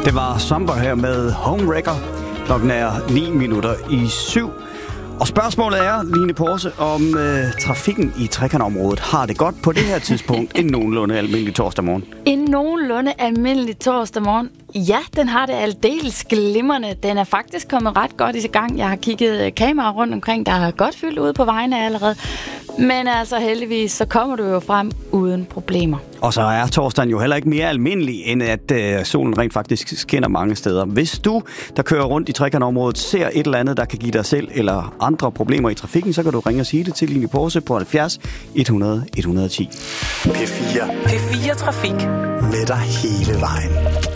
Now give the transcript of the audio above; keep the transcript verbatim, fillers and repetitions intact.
Det var Somber her med Homewrecker. Klokken er ni minutter i syv. Og spørgsmålet er, Line Porse, om øh, trafikken i Trekantområdet har det godt på det her tidspunkt en nogenlunde almindelig torsdag morgen? En nogenlunde almindelig torsdag morgen? Ja, den har det aldeles glimrende. Den er faktisk kommet ret godt i gang. Jeg har kigget kameraer rundt omkring, der er godt fyldt ude på vejene allerede. Men altså heldigvis, så kommer du jo frem uden problemer. Og så er torsdagen jo heller ikke mere almindelig, end at øh, solen rent faktisk skinner mange steder. Hvis du, der kører rundt i Trekantområdet, ser et eller andet, der kan give dig selv eller andre problemer i trafikken, så kan du ringe og sige det til Line Porse på halvfjerds et hundrede et hundrede og ti. P fire. P fire Trafik. Med dig hele vejen.